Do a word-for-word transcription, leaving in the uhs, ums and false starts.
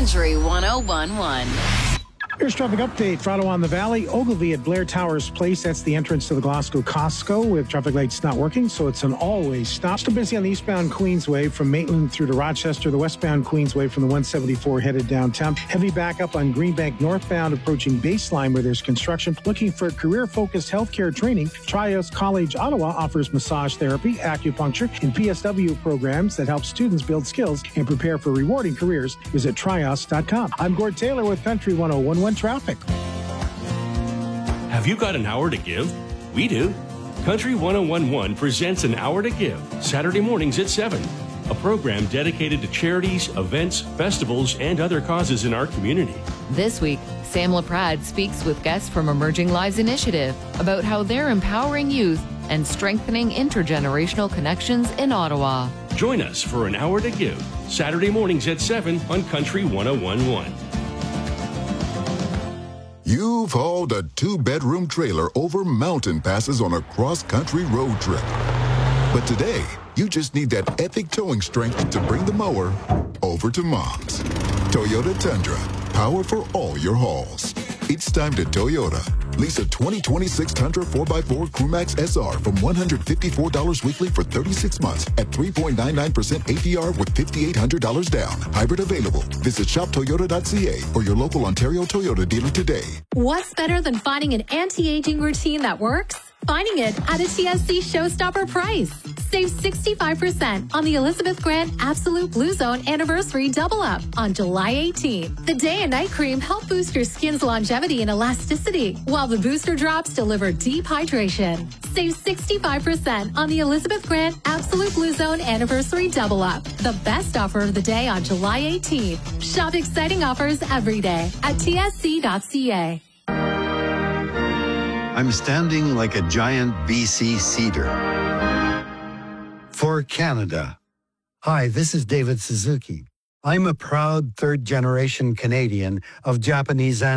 Country one oh one one. Here's traffic update for Ottawa on the Valley. Ogilvy at Blair Towers Place. That's the entrance to the Glasgow Costco with traffic lights not working, so it's an always stop. Still busy on the eastbound Queensway from Maitland through to Rochester. The westbound Queensway from the one seventy-four headed downtown. Heavy backup on Greenbank northbound approaching Baseline where there's construction. Looking for career-focused healthcare training, Trios College Ottawa offers massage therapy, acupuncture, and P S W programs that help students build skills and prepare for rewarding careers. Visit trios dot com. I'm Gord Taylor with Country one oh one one Traffic. Have you got an hour to give? We do. Country one oh one one presents An Hour to Give, Saturday mornings at seven. A program dedicated to charities, events, festivals, and other causes in our community. This week, Sam LaPrade speaks with guests from Emerging Lives Initiative about how they're empowering youth and strengthening intergenerational connections in Ottawa. Join us for An Hour to Give, Saturday mornings at seven on Country one oh one one. You've hauled a two-bedroom trailer over mountain passes on a cross-country road trip. But today, you just need that epic towing strength to bring the mower over to Mom's. Toyota Tundra, power for all your hauls. It's time to Toyota. Lease a twenty twenty-six Tundra four by four Crewmax S R from one hundred fifty-four dollars weekly for thirty-six months at three point nine nine percent A P R with five thousand eight hundred dollars down. Hybrid available. Visit shop toyota dot c a or your local Ontario Toyota dealer today. What's better than finding an anti-aging routine that works? Finding it at a T S C Showstopper price. Save sixty-five percent on the Elizabeth Grant Absolute Blue Zone Anniversary Double Up on July eighteenth. The day and night cream help boost your skin's longevity and elasticity, while the booster drops deliver deep hydration. Save sixty-five percent on the Elizabeth Grant Absolute Blue Zone Anniversary Double Up. The best offer of the day on July eighteenth. Shop exciting offers every day at T S C dot c a. I'm standing like a giant B C cedar. For Canada. Hi, this is David Suzuki. I'm a proud third-generation Canadian of Japanese ancestry.